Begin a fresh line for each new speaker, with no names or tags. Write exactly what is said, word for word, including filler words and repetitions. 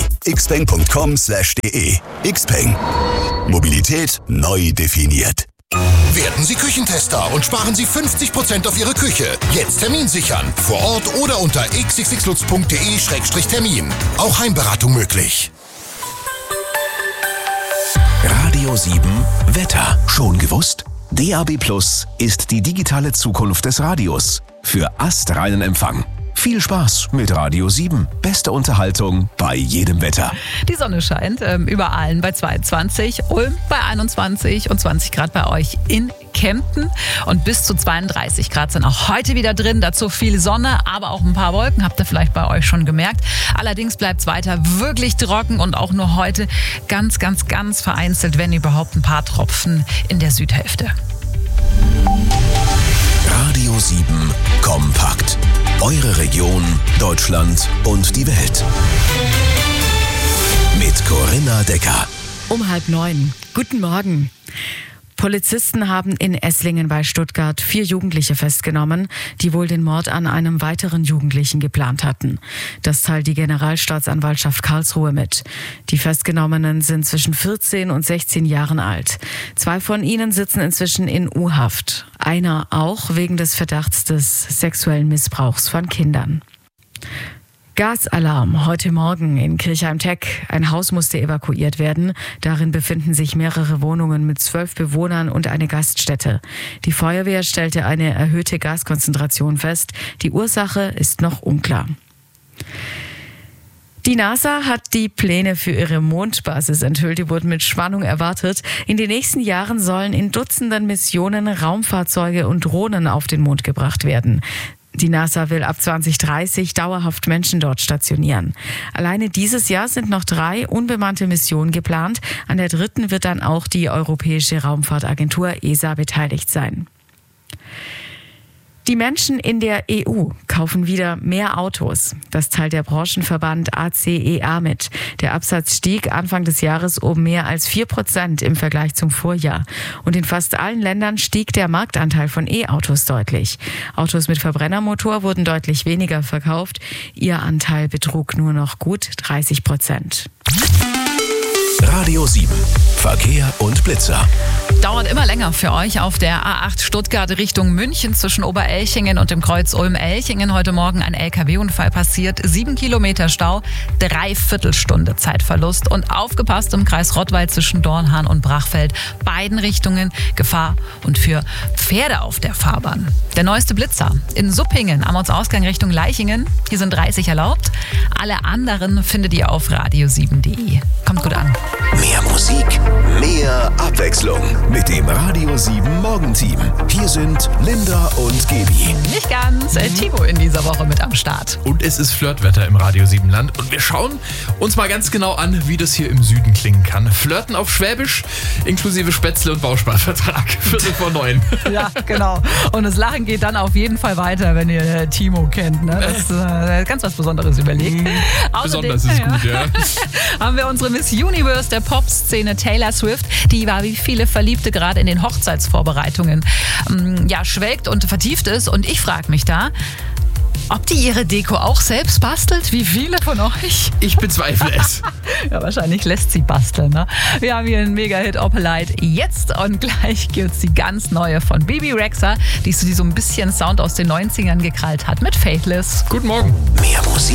Handy. xpeng punkt com slash de. Xpeng. Mobilität neu definiert.
Werden Sie Küchentester und sparen Sie fünfzig Prozent auf Ihre Küche. Jetzt Termin sichern. Vor Ort oder unter x x x lutz punkt de Schrägstrich Termin. Auch Heimberatung möglich.
Radio sieben Wetter. Schon gewusst? D A B Plus ist die digitale Zukunft des Radios. Für astreinen Empfang. Viel Spaß mit Radio sieben. Beste Unterhaltung bei jedem Wetter.
Die Sonne scheint ähm, überall bei zweiundzwanzig, Ulm bei einundzwanzig und zwanzig Grad bei euch in Kempten. Und bis zu zweiunddreißig Grad sind auch heute wieder drin. Dazu viel Sonne, aber auch ein paar Wolken. Habt ihr vielleicht bei euch schon gemerkt. Allerdings bleibt es weiter wirklich trocken und auch nur heute ganz, ganz, ganz vereinzelt, wenn überhaupt ein paar Tropfen in der Südhälfte.
Radio sieben Kompakt. Eure Region, Deutschland und die Welt. Mit Corinna Decker.
Um halb neun. Guten Morgen. Polizisten haben in Esslingen bei Stuttgart vier Jugendliche festgenommen, die wohl den Mord an einem weiteren Jugendlichen geplant hatten. Das teilt die Generalstaatsanwaltschaft Karlsruhe mit. Die Festgenommenen sind zwischen vierzehn und sechzehn Jahren alt. Zwei von ihnen sitzen inzwischen in U-Haft. Einer auch wegen des Verdachts des sexuellen Missbrauchs von Kindern. Gasalarm heute Morgen in Kirchheim-Teck. Ein Haus musste evakuiert werden. Darin befinden sich mehrere Wohnungen mit zwölf Bewohnern und eine Gaststätte. Die Feuerwehr stellte eine erhöhte Gaskonzentration fest. Die Ursache ist noch unklar. Die NASA hat die Pläne für ihre Mondbasis enthüllt. Die wurden mit Spannung erwartet. In den nächsten Jahren sollen in Dutzenden Missionen Raumfahrzeuge und Drohnen auf den Mond gebracht werden. Die NASA will ab zwanzig dreißig dauerhaft Menschen dort stationieren. Alleine dieses Jahr sind noch drei unbemannte Missionen geplant. An der dritten wird dann auch die Europäische Raumfahrtagentur E S A beteiligt sein. Die Menschen in der E U kaufen wieder mehr Autos. Das teilt der Branchenverband A C E A mit. Der Absatz stieg Anfang des Jahres um mehr als vier Prozent im Vergleich zum Vorjahr. Und in fast allen Ländern stieg der Marktanteil von E-Autos deutlich. Autos mit Verbrennermotor wurden deutlich weniger verkauft. Ihr Anteil betrug nur noch gut dreißig Prozent.
Radio sieben. Verkehr und Blitzer.
Dauert immer länger für euch auf der A acht Stuttgart Richtung München zwischen Oberelchingen und dem Kreuz Ulm-Elchingen. Heute Morgen ein L K W-Unfall passiert. Sieben Kilometer Stau, Dreiviertelstunde Zeitverlust. Und aufgepasst im Kreis Rottweil zwischen Dornhahn und Brachfeld. Beiden Richtungen Gefahr und für Pferde auf der Fahrbahn. Der neueste Blitzer in Suppingen am Ortsausgang Richtung Leichingen. Hier sind dreißig erlaubt. Alle anderen findet ihr auf radio sieben punkt de. Kommt gut an.
Mehr Musik, mehr Abwechslung mit dem Radio sieben Morgenteam. Hier sind Linda und Gaby.
Nicht ganz. Äh, Timo in dieser Woche mit am Start.
Und es ist Flirtwetter im Radio sieben Land. Und wir schauen uns mal ganz genau an, wie das hier im Süden klingen kann. Flirten auf Schwäbisch, inklusive Spätzle und Bausparvertrag. Viertel vor neun.
Ja, genau. Und das Lachen geht dann auf jeden Fall weiter, wenn ihr äh, Timo kennt. Ne? Das ist äh, ganz was Besonderes überlegt.
Besonders ist gut, ja.
Haben wir unsere Miss Universe der Pop-Szene Taylor Swift. Die war wie viele Verliebte gerade in den Hochzeitsvorbereitungen ähm, ja, schwelgt und vertieft ist. Und ich frage mich da, ob die ihre Deko auch selbst bastelt? Wie viele von euch?
Ich bezweifle es.
Ja, wahrscheinlich lässt sie basteln. Ne? Wir haben hier einen Mega-Hit Opalite jetzt und gleich gibt's die ganz neue von Bebe Rexha, die so ein bisschen Sound aus den neunzigern gekrallt hat mit Faithless.
Guten Morgen.
Mehr Musik.